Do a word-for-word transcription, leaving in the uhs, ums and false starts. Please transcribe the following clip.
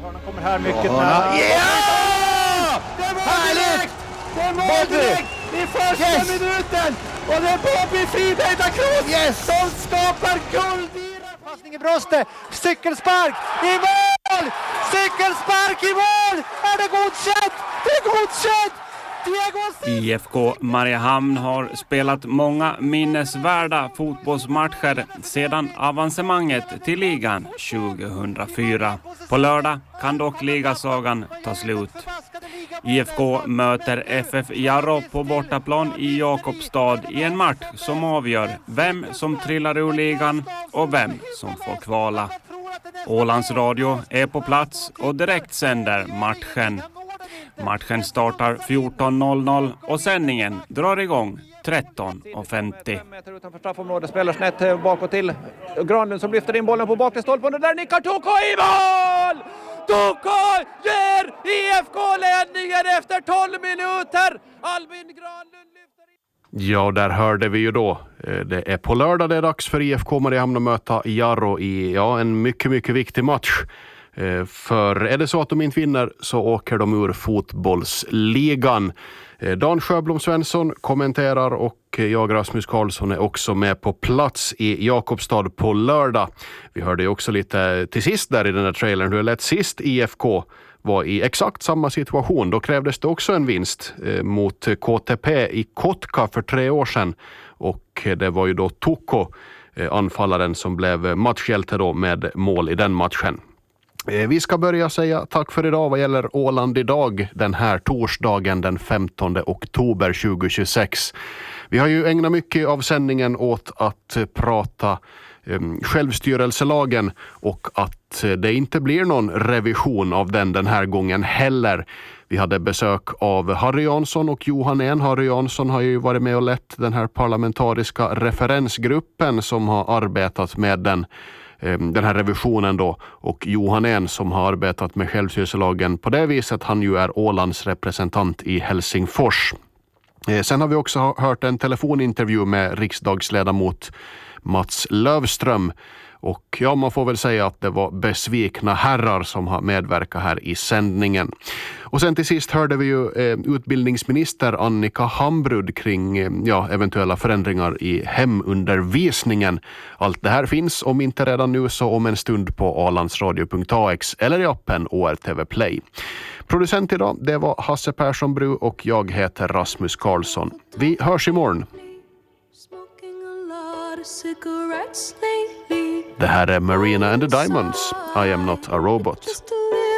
Hörnan kommer här mycket Bra, nära. Hörna. Ja! Det var direkt! Det var direkt i första Yes! minuten! Och det är Bobby Friberg da Cruz Yes! som skapar guld i det. Passning i bröstet, cykelspark i mål! Cykelspark i mål! Är det godkänt? Det är godkänt! I F K Mariehamn har spelat många minnesvärda fotbollsmatcher sedan avancemanget till ligan tjugohundrafyra. På lördag kan dock ligasagan ta slut. I F K möter F F Jarro på bortaplan i Jakobstad i en match som avgör vem som trillar ur ligan och vem som får kvala. Ålands Radio är på plats och direkt sänder matchen. Matchen startar fjorton noll noll och sändningen drar igång tretton femtio. Meter utanför straffområdet, spelar snett bakåt till Granlund som lyfter in bollen på bakre stolpen och där nickar Toko i mål! Toko ger I F K ledningen efter tolv minuter! Albin Granlund lyfter in... Ja, där hörde vi ju då. Det är på lördag det är dags för I F K Mariehamn att möta Jarro i ja, en mycket, mycket viktig match. För är det så att de inte vinner så åker de ur fotbollsligan. Dan Sjöblom Svensson kommenterar och jag, Rasmus Karlsson, är också med på plats i Jakobstad på lördag. Vi hörde ju också lite till sist där i den här trailern hur det lät sist I F K var i exakt samma situation. Då krävdes det också en vinst mot K T P i Kotka för tre år sedan. Och det var ju då Toko, anfallaren, som blev matchhjälte då med mål i den matchen. Vi ska börja säga tack för idag vad gäller Åland idag den här torsdagen den femtonde oktober tjugohundratjugosex. Vi har ju ägnat mycket av sändningen åt att prata um, självstyrelselagen och att det inte blir någon revision av den den här gången heller. Vi hade besök av Harry Jansson och Johan En. Harry Jansson har ju varit med och lett den här parlamentariska referensgruppen som har arbetat med den den här revisionen då, och Johan En som har arbetat med självstyrelselagen på det viset, han ju är Ålands representant i Helsingfors. Sen har vi också hört en telefonintervju med riksdagsledamot Mats Lövström. Och ja, man får väl säga att det var besvikna herrar som har medverkat här i sändningen. Och sen till sist hörde vi ju eh, utbildningsminister Annika Hambrud kring eh, ja, eventuella förändringar i hemundervisningen. Allt det här finns, om inte redan nu så om en stund, på ålandsradio punkt a x eller i appen O R T V Play. Producent idag, det var Hasse Persson Bru och jag heter Rasmus Karlsson. Vi hörs imorgon. Det här är Marina and the Diamonds. I am not a robot.